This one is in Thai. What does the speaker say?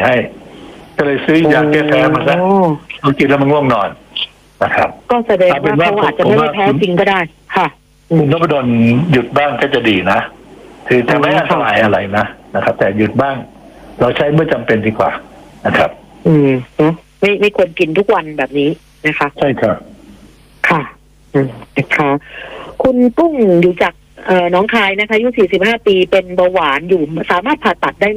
ให้ ก็เลยซื้อยาแก้แพ้มาซะพอกินแล้วมันง่วงนอนนะครับก็แสดงว่าเขาอาจจะไม่ได้แพ้จริงก็ได้ค่ะคุณนพดลหยุดบ้างก็จะดีนะคือจะไม่อันตรายอะไรนะครับ แต่หยุดบ้างเราใช้เมื่อจำเป็นดีกว่านะครับไม่ควรกินทุกวันแบบนี้นะคะใช่ครับค่ะนะคะคุณปุ้งอยู่จากน้องคายนะคะอายุ45 ปีเป็นเบาหวานอยู่สามารถผ่าตัดได้